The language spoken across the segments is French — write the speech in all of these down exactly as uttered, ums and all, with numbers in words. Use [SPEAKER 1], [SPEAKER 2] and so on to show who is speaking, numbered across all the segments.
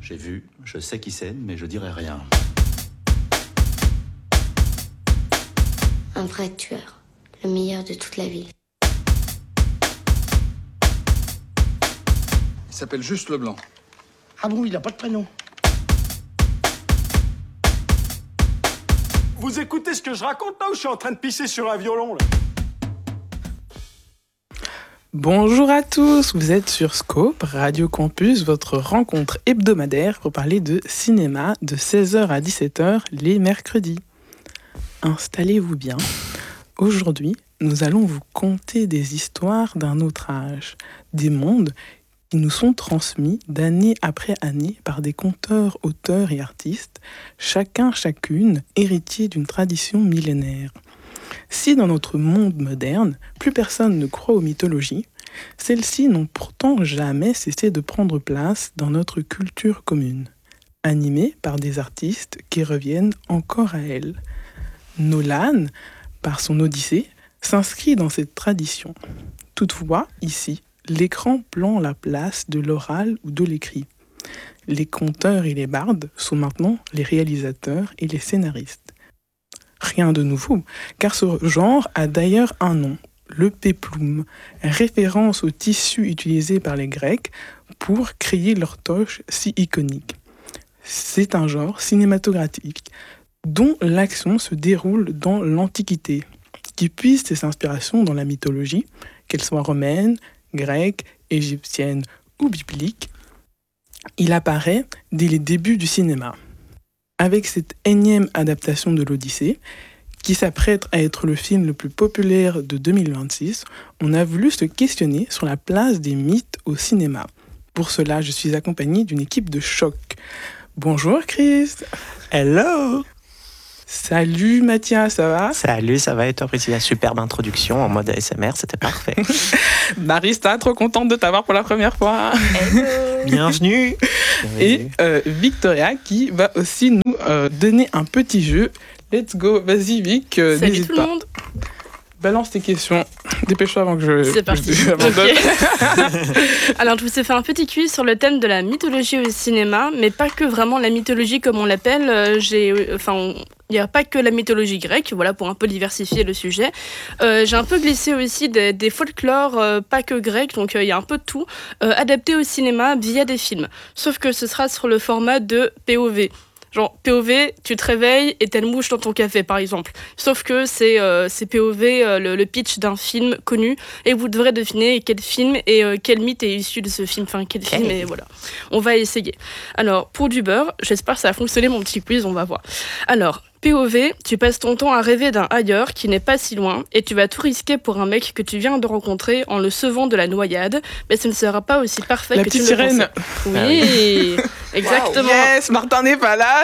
[SPEAKER 1] J'ai vu, je sais qui c'est, mais je dirai rien.
[SPEAKER 2] Un vrai tueur, le meilleur de toute la ville.
[SPEAKER 3] Il s'appelle juste Leblanc.
[SPEAKER 4] Ah bon, il a pas de prénom.
[SPEAKER 5] Vous écoutez ce que je raconte là ou je suis en train de pisser sur un violon là?
[SPEAKER 6] Bonjour à tous, vous êtes sur Scope, Radio Campus, votre rencontre hebdomadaire pour parler de cinéma de seize heures à dix-sept heures les mercredis. Installez-vous bien. Aujourd'hui, nous allons vous conter des histoires d'un autre âge, des mondes qui nous sont transmis d'année après année par des conteurs, auteurs et artistes, chacun, chacune, héritiers d'une tradition millénaire. Si dans notre monde moderne, plus personne ne croit aux mythologies, celles-ci n'ont pourtant jamais cessé de prendre place dans notre culture commune, animées par des artistes qui reviennent encore à elles. Nolan, par son Odyssée, s'inscrit dans cette tradition. Toutefois, ici, l'écran prend la place de l'oral ou de l'écrit. Les conteurs et les bardes sont maintenant les réalisateurs et les scénaristes. Rien de nouveau, car ce genre a d'ailleurs un nom, le péplum, référence au tissu utilisé par les Grecs pour créer leur toche si iconique. C'est un genre cinématographique dont l'action se déroule dans l'Antiquité, qui puise ses inspirations dans la mythologie, qu'elle soit romaine, grecque, égyptienne ou biblique. Il apparaît dès les débuts du cinéma. Avec cette énième adaptation de l'Odyssée, qui s'apprête à être le film le plus populaire de deux mille vingt-six, on a voulu se questionner sur la place des mythes au cinéma. Pour cela, je suis accompagnée d'une équipe de choc. Bonjour Chris.
[SPEAKER 7] Hello.
[SPEAKER 6] Salut Mathias, ça va?
[SPEAKER 7] Salut, ça va et toi Priscilla? Superbe introduction en mode A S M R, c'était parfait.
[SPEAKER 6] Marista, trop contente de t'avoir pour la première fois.
[SPEAKER 7] Hello. Bienvenue.
[SPEAKER 6] Et euh, Victoria qui va aussi nous euh, donner un petit jeu. Let's go, vas-y Vic, euh,
[SPEAKER 8] Salut
[SPEAKER 6] n'hésite
[SPEAKER 8] tout
[SPEAKER 6] pas.
[SPEAKER 8] le monde.
[SPEAKER 6] Balance tes questions. Dépêche-toi avant que je...
[SPEAKER 8] C'est parti.
[SPEAKER 6] je abandonne.
[SPEAKER 8] Okay. Alors, je vous ai fait un petit quiz sur le thème de la mythologie au cinéma, mais pas que vraiment la mythologie comme on l'appelle. Euh, j'ai, enfin, il n'y a pas que la mythologie grecque, voilà, pour un peu diversifier le sujet. Euh, j'ai un peu glissé aussi des, des folklores, euh, pas que grecs, donc il euh, y a un peu de tout, euh, adapté au cinéma via des films. Sauf que ce sera sur le format de P O V. Genre, P O V, tu te réveilles et t'as une mouche dans ton café, par exemple. Sauf que c'est, euh, c'est P O V, euh, le, le pitch d'un film connu, et vous devrez deviner quel film et euh, quel mythe est issu de ce film. Enfin, quel okay. film, et voilà. On va essayer. Alors, pour du beurre, j'espère que ça a fonctionné, mon petit quiz, on va voir. Alors, P O V, tu passes ton temps à rêver d'un ailleurs qui n'est pas si loin et tu vas tout risquer pour un mec que tu viens de rencontrer en le sauvant de la noyade, mais ce ne sera pas aussi parfait
[SPEAKER 6] la
[SPEAKER 8] que tu
[SPEAKER 6] le pensais.
[SPEAKER 8] La petite sirène. Oui, exactement.
[SPEAKER 6] Wow, yes, Martin n'est pas là.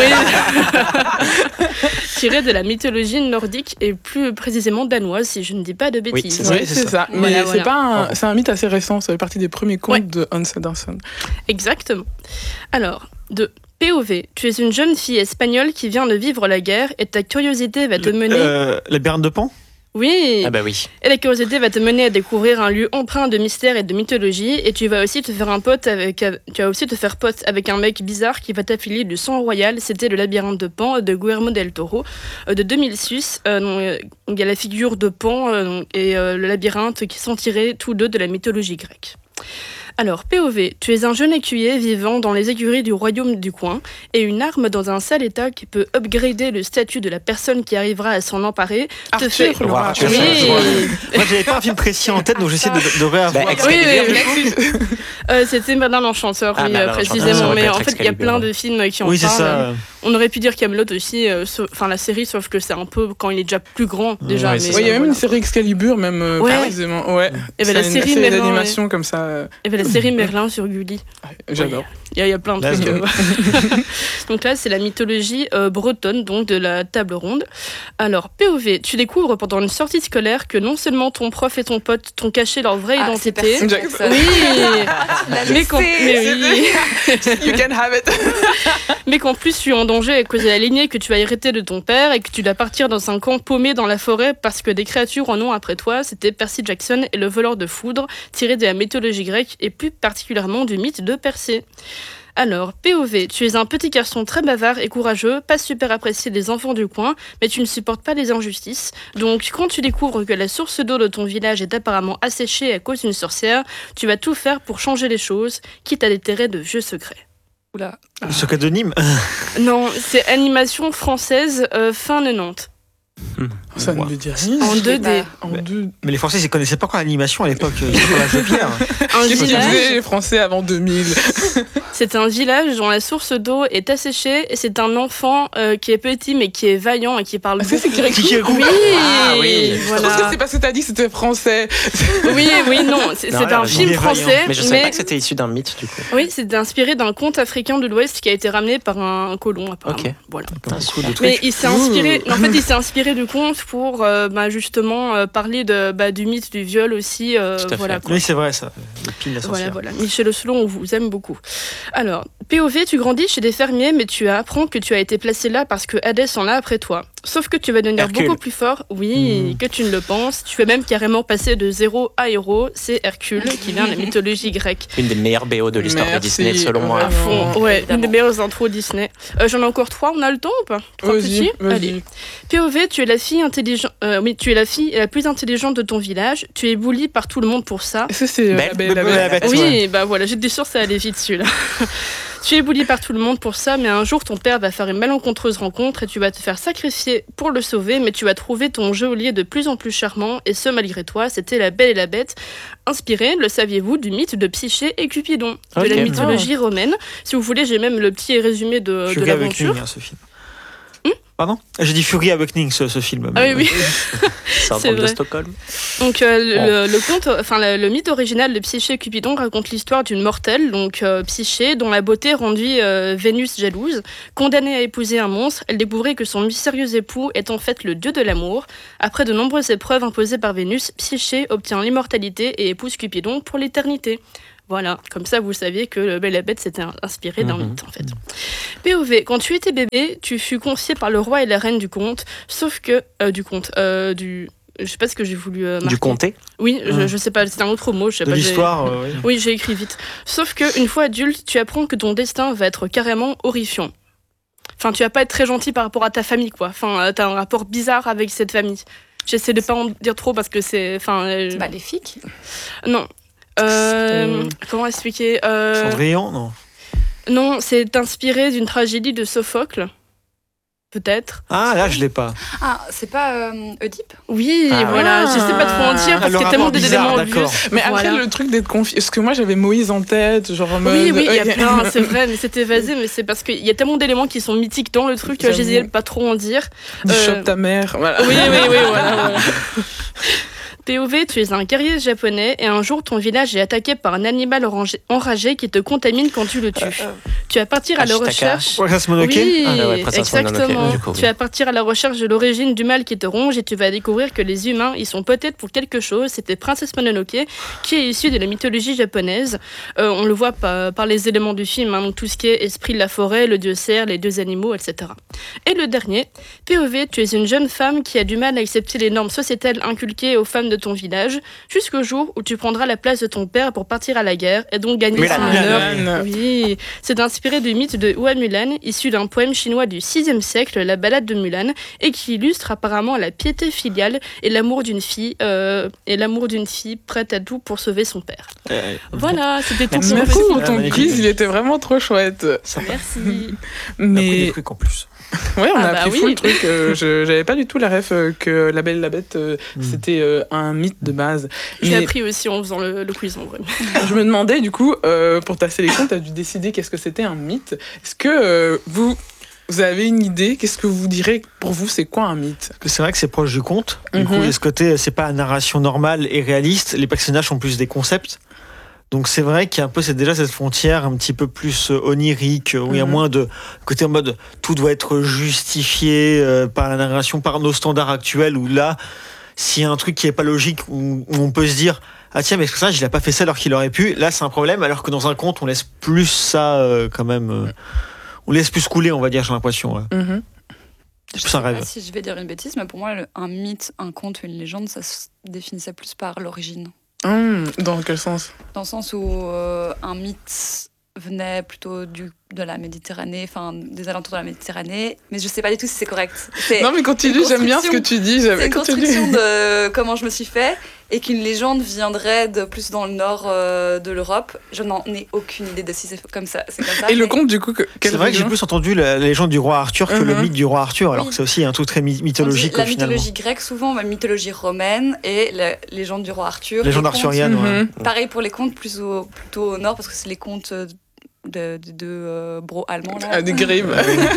[SPEAKER 8] Oui. Tiré de la mythologie nordique et plus précisément danoise, si je ne dis pas de bêtises.
[SPEAKER 6] Oui, c'est, oui, c'est, c'est ça. ça. Mais voilà, c'est, voilà. Pas un, c'est un mythe assez récent, ça fait partie des premiers contes ouais. de Hans Andersen.
[SPEAKER 8] Exactement. Alors, de P O V, tu es une jeune fille espagnole qui vient de vivre la guerre et ta curiosité va te mener...
[SPEAKER 7] Euh, la Berne de Pan ?
[SPEAKER 8] Oui.
[SPEAKER 7] Ah bah oui.
[SPEAKER 8] Et la curiosité va te mener à découvrir un lieu empreint de mystère et de mythologie et tu vas aussi te faire un pote avec, tu vas aussi te faire pote avec un mec bizarre qui va t'affiler du sang royal. C'était le labyrinthe de Pan de Guillermo del Toro de deux mille six. Euh, il y a la figure de Pan euh, et euh, le labyrinthe qui sont tirés tous deux de la mythologie grecque. Alors, P O V, tu es un jeune écuyer vivant dans les écuries du royaume du coin et une arme dans un sale état qui peut upgrader le statut de la personne qui arrivera à s'en emparer.
[SPEAKER 6] Arthur,
[SPEAKER 8] te fait...
[SPEAKER 6] le roi Arthur.
[SPEAKER 8] Oui.
[SPEAKER 7] Moi, j'avais pas un film précis en tête, donc j'essaie de, de réavoir.
[SPEAKER 8] Bah, oui, oui, oui. euh, c'était Merlin l'Enchanteur, ah, oui, bah, précisément. Mais en fait, il y a plein de films qui en
[SPEAKER 7] oui,
[SPEAKER 8] parlent.
[SPEAKER 7] C'est ça.
[SPEAKER 8] On aurait pu dire Camelot aussi, enfin euh, la série, sauf que c'est un peu quand il est déjà plus grand déjà.
[SPEAKER 6] Il ouais, ouais, y a même voilà. une série Excalibur, même euh,
[SPEAKER 8] ouais.
[SPEAKER 6] précisément. Ouais.
[SPEAKER 8] Et ben la
[SPEAKER 6] une
[SPEAKER 8] série
[SPEAKER 6] série
[SPEAKER 8] Merlin,
[SPEAKER 6] d'animation
[SPEAKER 8] ouais.
[SPEAKER 6] comme ça.
[SPEAKER 8] Et ben la série Merlin sur Gulli.
[SPEAKER 6] J'adore.
[SPEAKER 8] Il y, y a plein de
[SPEAKER 7] That's
[SPEAKER 8] trucs. Euh... donc là, c'est la mythologie euh, bretonne, donc de la table ronde. Alors, P O V, tu découvres pendant une sortie scolaire que non seulement ton prof et ton pote t'ont caché leur vraie
[SPEAKER 9] ah,
[SPEAKER 8] identité.
[SPEAKER 9] C'est
[SPEAKER 8] oui. mais qu'en mais oui.
[SPEAKER 6] You can have it.
[SPEAKER 8] mais qu'en plus, tu es en danger à cause de la lignée que tu as héritée de ton père et que tu dois partir dans un camp paumé dans la forêt parce que des créatures en ont après toi. C'était Percy Jackson et le voleur de foudre, tiré de la mythologie grecque et plus particulièrement du mythe de Persée. Alors, P O V, tu es un petit garçon très bavard et courageux, pas super apprécié des enfants du coin, mais tu ne supportes pas les injustices. Donc, quand tu découvres que la source d'eau de ton village est apparemment asséchée à cause d'une sorcière, tu vas tout faire pour changer les choses, quitte à déterrer de vieux secrets.
[SPEAKER 3] Oula.
[SPEAKER 9] Le secret de Nîmes.
[SPEAKER 8] Non, c'est animation française euh, fin quatre-vingt-dix.
[SPEAKER 6] Ça ne
[SPEAKER 9] Wow.
[SPEAKER 6] veut dire rien.
[SPEAKER 8] En deux D.
[SPEAKER 6] En deux.
[SPEAKER 9] Mais les Français, ils connaissaient pas encore l'animation à l'époque. Ils étaient dans l'âge de pierre.
[SPEAKER 8] Un
[SPEAKER 6] Qu'est-ce qu'ils
[SPEAKER 8] village,
[SPEAKER 6] faisaient les Français avant deux mille?
[SPEAKER 8] c'est un village dont la source d'eau est asséchée et c'est un enfant euh, qui est petit mais qui est vaillant et qui parle
[SPEAKER 6] Est-ce que c'est
[SPEAKER 8] beaucoup.
[SPEAKER 6] Kirikou?
[SPEAKER 8] Oui,
[SPEAKER 9] Ah oui.
[SPEAKER 6] Je pense que
[SPEAKER 8] voilà.
[SPEAKER 6] c'est parce que t'as dit que c'était français.
[SPEAKER 8] Oui, oui, non, c'est
[SPEAKER 9] Non,
[SPEAKER 8] c'est
[SPEAKER 9] rien,
[SPEAKER 8] un
[SPEAKER 9] il
[SPEAKER 8] film
[SPEAKER 9] est vaillant.
[SPEAKER 8] français,
[SPEAKER 7] Mais je savais pas que c'était issu d'un mythe, du coup.
[SPEAKER 8] oui, c'est inspiré d'un conte africain de l'Ouest qui a été ramené par un colon apparemment.
[SPEAKER 7] Ok.
[SPEAKER 8] Voilà.
[SPEAKER 9] Un coup de truc.
[SPEAKER 8] Mais il s'est inspiré, en fait, il s'est inspiré du conte pour euh, bah, justement euh, parler de, bah, du mythe du viol aussi. euh,
[SPEAKER 7] Tout à fait.
[SPEAKER 8] voilà, quoi.
[SPEAKER 9] Oui, c'est vrai, ça. Le pile la
[SPEAKER 8] Voilà,
[SPEAKER 9] sorcière.
[SPEAKER 8] voilà. Michel Osselon, on vous aime beaucoup. Alors, P O V, tu grandis chez des fermiers, mais tu apprends que tu as été placé là parce que Hadès en a après toi. Sauf que tu vas devenir
[SPEAKER 9] Hercule.
[SPEAKER 8] beaucoup plus fort, oui,
[SPEAKER 9] Mm.
[SPEAKER 8] que tu ne le penses. Tu vas même carrément passer de zéro à héros. C'est Hercule, qui vient de la mythologie grecque.
[SPEAKER 7] Une des meilleures B O de l'histoire de
[SPEAKER 6] Merci,
[SPEAKER 7] Disney, selon moi.
[SPEAKER 8] À fond,
[SPEAKER 6] Vraiment.
[SPEAKER 8] ouais, une
[SPEAKER 3] Évidemment.
[SPEAKER 8] des meilleures intros Disney. Euh, J'en ai encore trois, on a le temps ou pas? Trois
[SPEAKER 6] Vas-y,
[SPEAKER 8] petits
[SPEAKER 6] vas-y.
[SPEAKER 8] Allez. P O V, tu es la fille intelligente. euh, oui, tu es la fille la plus intelligente de ton village. Tu es bully par tout le monde pour ça.
[SPEAKER 6] Est-ce que c'est euh,
[SPEAKER 7] Belle,
[SPEAKER 6] la belle et la
[SPEAKER 9] belle,
[SPEAKER 6] bête?
[SPEAKER 9] la bête.
[SPEAKER 8] Oui,
[SPEAKER 9] ouais.
[SPEAKER 8] bah voilà, j'étais sûre que ça allait vite celui-là. Tu es bully par tout le monde pour ça, mais un jour ton père va faire une malencontreuse rencontre et tu vas te faire sacrifier pour le sauver, mais tu vas trouver ton geôlier de plus en plus charmant, et ce malgré toi, c'était La Belle et la Bête, inspiré, le saviez-vous, du mythe de Psyché et Cupidon, de
[SPEAKER 7] Ok.
[SPEAKER 8] la mythologie romaine. Si vous voulez, j'ai même le petit résumé de, de
[SPEAKER 9] Fury
[SPEAKER 8] l'aventure.
[SPEAKER 9] Awakening, hein, ce film. Pardon? J'ai dit Fury Awakening, ce, ce film.
[SPEAKER 8] Ah oui, oui.
[SPEAKER 7] C'est un
[SPEAKER 8] C'est
[SPEAKER 7] drôle de
[SPEAKER 8] vrai.
[SPEAKER 7] Stockholm.
[SPEAKER 8] Donc euh, le, le conte, enfin le, le mythe original de Psyché et Cupidon raconte l'histoire d'une mortelle, donc euh, Psyché, dont la beauté rendit euh, Vénus jalouse. Condamnée à épouser un monstre, elle découvrait que son mystérieux époux est en fait le dieu de l'amour. Après de nombreuses épreuves imposées par Vénus, Psyché obtient l'immortalité et épouse Cupidon pour l'éternité. Voilà, comme ça vous saviez que Le Belle et la Bête s'était inspiré d'un
[SPEAKER 7] Mhm.
[SPEAKER 8] mythe en fait. P O V, quand tu étais bébé, tu fus confié par le roi et la reine du conte, sauf que euh, du conte, euh, du, je sais pas ce que j'ai voulu euh, marquer.
[SPEAKER 7] Du comté.
[SPEAKER 8] Oui, je,
[SPEAKER 9] Mhm.
[SPEAKER 8] je sais pas, c'est un autre mot, je sais
[SPEAKER 9] De
[SPEAKER 8] pas. j'ai-
[SPEAKER 9] l'histoire, euh, oui.
[SPEAKER 8] Oui, j'ai écrit vite. Sauf que une fois adulte, tu apprends que ton destin va être carrément horrifiant. Enfin, tu vas pas être très gentil par rapport à ta famille, quoi. Enfin, euh, t'as un rapport bizarre avec cette famille. J'essaie de pas en dire trop parce que c'est, enfin, euh,
[SPEAKER 3] Maléfique.
[SPEAKER 8] non. Euh,
[SPEAKER 6] Euh.
[SPEAKER 8] Comment expliquer euh,
[SPEAKER 9] Cendrillon, non.
[SPEAKER 8] Non, c'est inspiré d'une tragédie de Sophocle. Peut-être.
[SPEAKER 9] Ah, là, je l'ai pas.
[SPEAKER 3] Ah, c'est pas euh, Oedipe?
[SPEAKER 8] Oui,
[SPEAKER 7] Ah,
[SPEAKER 8] voilà.
[SPEAKER 6] ouais.
[SPEAKER 8] Je sais pas trop en dire parce
[SPEAKER 9] Le
[SPEAKER 8] qu'il y a tellement
[SPEAKER 9] rapport bizarre,
[SPEAKER 8] d'éléments obvious.
[SPEAKER 9] d'accord.
[SPEAKER 6] Mais après,
[SPEAKER 8] Voilà.
[SPEAKER 6] le truc d'être confié. Parce que moi, j'avais Moïse en tête, genre en mode.
[SPEAKER 8] Oui, oui, il y a
[SPEAKER 6] ok.
[SPEAKER 8] plein, c'est vrai, mais c'est évasé, mais c'est parce qu'il y a tellement d'éléments qui sont mythiques dans le truc que
[SPEAKER 6] J'avoue.
[SPEAKER 8] j'essayais de pas trop en dire.
[SPEAKER 6] Du
[SPEAKER 8] Euh,
[SPEAKER 6] chope ta mère. Voilà.
[SPEAKER 8] Oui, oui, oui, voilà, voilà. P O V, tu es un guerrier japonais et un jour ton village est attaqué par un animal orangé- enragé qui te contamine quand tu le tues. Tu vas partir à la
[SPEAKER 7] Ashitaka.
[SPEAKER 8] recherche.
[SPEAKER 9] Princesse Mononoke.
[SPEAKER 8] Oui,
[SPEAKER 7] Ah, ouais, Princesse Mononoke,
[SPEAKER 8] exactement.
[SPEAKER 7] du coup, oui.
[SPEAKER 8] Tu vas partir à la recherche de l'origine du mal qui te ronge et tu vas découvrir que les humains, ils sont peut-être pour quelque chose. C'était Princesse Mononoke, qui est issue de la mythologie japonaise. Euh, on le voit par, par les éléments du film, hein, donc tout ce qui est esprit de la forêt, le dieu cerf, les deux animaux, et cetera. Et le dernier, P O V, tu es une jeune femme qui a du mal à accepter les normes sociétales inculquées aux femmes de ton village, jusqu'au jour où tu prendras la place de ton père pour partir à la guerre et donc gagner
[SPEAKER 9] Mulan.
[SPEAKER 8] son honneur.
[SPEAKER 6] Mulan.
[SPEAKER 8] Oui, c'est inspiré du mythe de Hua Mulan, issu d'un poème chinois du sixième siècle, la ballade de Mulan, et qui illustre apparemment la piété filiale et l'amour d'une fille, euh, et l'amour d'une fille prête à tout pour sauver son père.
[SPEAKER 9] Euh,
[SPEAKER 8] Voilà, c'était tout
[SPEAKER 6] Merci
[SPEAKER 8] pour
[SPEAKER 6] pour
[SPEAKER 8] vous.
[SPEAKER 6] ton
[SPEAKER 9] magnifique.
[SPEAKER 6] quiz, il était vraiment trop chouette.
[SPEAKER 8] Merci.
[SPEAKER 9] On a pris des
[SPEAKER 6] Mais
[SPEAKER 9] trucs en plus.
[SPEAKER 6] ouais, on
[SPEAKER 8] Ah
[SPEAKER 6] a
[SPEAKER 8] bah
[SPEAKER 6] appris
[SPEAKER 8] oui.
[SPEAKER 6] full truc. euh, je j'avais pas du tout la ref euh, que La Belle et la Bête euh,
[SPEAKER 9] Mm.
[SPEAKER 6] c'était euh, un mythe de base.
[SPEAKER 8] J'ai
[SPEAKER 6] Mais
[SPEAKER 8] appris aussi en faisant le, le quiz en vrai.
[SPEAKER 6] je me demandais du coup, euh, pour ta sélection, tu as dû décider qu'est-ce que c'était un mythe. Est-ce que euh, vous vous avez une idée? Qu'est-ce que vous direz pour vous? C'est quoi un mythe?
[SPEAKER 9] Parce que c'est vrai que c'est proche du conte. Du
[SPEAKER 6] Mhm.
[SPEAKER 9] coup, il y a ce côté, c'est pas une narration normale et réaliste. Les personnages sont plus des concepts. Donc c'est vrai qu'il y a un peu c'est déjà cette frontière un petit peu plus euh, onirique, où il y a
[SPEAKER 6] Mhm.
[SPEAKER 9] moins de côté en mode tout doit être justifié euh, par la narration, par nos standards actuels, où là, s'il y a un truc qui est pas logique, où, où on peut se dire ah tiens mais ce personnage il a pas fait ça alors qu'il aurait pu, là c'est un problème, alors que dans un conte on laisse plus ça euh, quand même, euh, on laisse plus couler on va dire, j'ai l'impression. Ouais.
[SPEAKER 6] Mhm.
[SPEAKER 9] C'est
[SPEAKER 3] Je
[SPEAKER 9] plus
[SPEAKER 3] sais
[SPEAKER 9] un
[SPEAKER 3] pas
[SPEAKER 9] rêve.
[SPEAKER 3] si je vais dire une bêtise, mais pour moi, le- un mythe, un conte, une légende, ça se définissait plus par l'origine.
[SPEAKER 6] Hum, dans quel sens?
[SPEAKER 3] Dans le sens où euh, un mythe venaient plutôt du, de la Méditerranée, enfin des alentours de la Méditerranée, mais je sais pas du tout si c'est correct. C'est
[SPEAKER 6] Non mais continue, j'aime bien ce que tu dis.
[SPEAKER 3] C'est une construction de comment je me suis fait, et qu'une légende viendrait de plus dans le nord euh, de l'Europe. Je n'en ai aucune idée de si c'est comme ça. C'est comme ça
[SPEAKER 6] et
[SPEAKER 3] mais...
[SPEAKER 6] le conte du coup, que,
[SPEAKER 9] c'est vrai que j'ai plus entendu la légende du roi Arthur que
[SPEAKER 6] uh-huh.
[SPEAKER 9] le mythe du roi Arthur, alors
[SPEAKER 3] oui.
[SPEAKER 9] que c'est aussi un truc très mythologique.
[SPEAKER 3] La
[SPEAKER 9] finalement.
[SPEAKER 3] mythologie grecque souvent, la mythologie romaine et la légende du roi Arthur.
[SPEAKER 9] Légende
[SPEAKER 3] les contes,
[SPEAKER 9] arthurienne,
[SPEAKER 6] mm-hmm.
[SPEAKER 9] ouais.
[SPEAKER 3] Pareil pour les contes plus au, plutôt au nord, parce que c'est les contes de, de, de euh, bro allemands. Là.
[SPEAKER 6] Ah, des Grimm.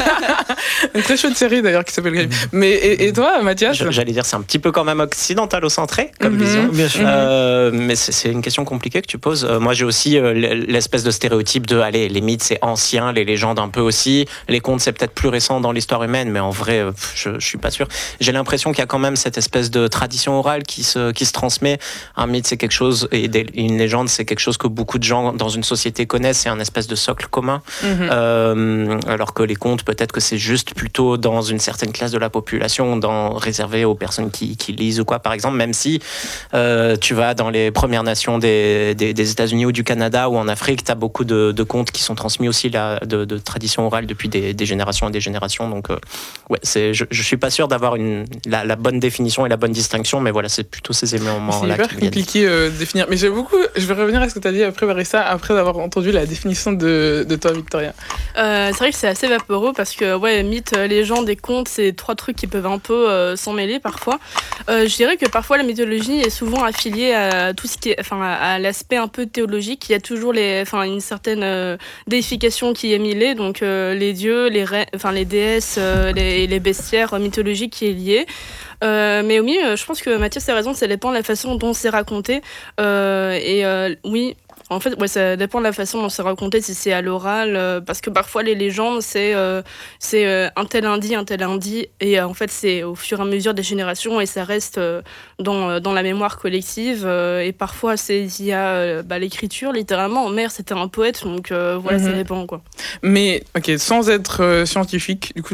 [SPEAKER 6] Une très chouette série d'ailleurs qui s'appelle Grimm. Mais et, et toi, Mathias?
[SPEAKER 7] J'allais dire c'est un petit peu quand même occidentalo-centré comme mm-hmm. vision.
[SPEAKER 9] Bien sûr.
[SPEAKER 7] Euh, mais c'est, c'est une question compliquée que tu poses. Euh, moi j'ai aussi euh, l'espèce de stéréotype de allez, les mythes c'est ancien, les légendes un peu aussi, les contes c'est peut-être plus récent dans l'histoire humaine, mais en vrai euh, je, je suis pas sûr. J'ai l'impression qu'il y a quand même cette espèce de tradition orale qui se, qui se transmet. Un mythe c'est quelque chose et des, une légende c'est quelque chose que beaucoup de gens dans une société connaissent, c'est un espèce de socle commun. Mm-hmm. Euh, alors que les contes peut-être que c'est juste plutôt dans une certaine classe de la population, dans, réservé aux personnes qui, qui lisent ou quoi, par exemple, même si euh, tu vas dans les Premières Nations des, des, des États-Unis ou du Canada ou en Afrique, tu as beaucoup de, de contes qui sont transmis aussi là, de, de tradition orale depuis des, des générations et des générations. Donc, euh, ouais, c'est, je, je suis pas sûr d'avoir une, la, la bonne définition et la bonne distinction, mais voilà, c'est plutôt ces éléments-là qui
[SPEAKER 6] C'est hyper compliqué euh, de définir. Mais j'ai beaucoup. Je vais revenir à ce que tu as dit après, Marissa, après avoir entendu la définition de, de toi, Victoria.
[SPEAKER 8] Euh, c'est vrai que c'est assez vaporeux parce que, ouais, mythes, légendes et contes, c'est trois trucs qui peuvent un peu euh, s'en mêler parfois. Euh, je dirais que parfois la mythologie est souvent affiliée à tout ce qui est, enfin, à, à l'aspect un peu théologique. Il y a toujours les, enfin, une certaine euh, déification qui est mêlée, donc euh, les dieux, les, reines, enfin, les déesses, euh, les, les bestiaires mythologiques qui est liée. Euh, mais oui, je pense que Mathias a raison, ça dépend de la façon dont c'est raconté. Euh, et euh, oui. En fait, ouais, ça dépend de la façon dont c'est raconté, si c'est à l'oral, euh, parce que parfois les légendes, c'est, euh, c'est euh, un tel indie, un tel indie, et euh, en fait c'est au fur et à mesure des générations, et ça reste euh, dans, dans la mémoire collective, euh, et parfois c'est il y a euh, bah, l'écriture, littéralement, Homère c'était un poète, donc euh, voilà, mm-hmm. ça dépend quoi.
[SPEAKER 6] Mais, ok, sans être euh, scientifique, du coup,